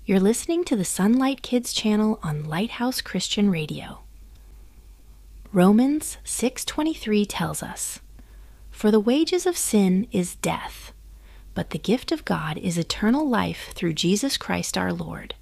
You're listening to the Sunlight Kids channel on Lighthouse Christian Radio. Romans 6:23 tells us, "For the wages of sin is death, but the gift of God is eternal life through Jesus Christ our Lord."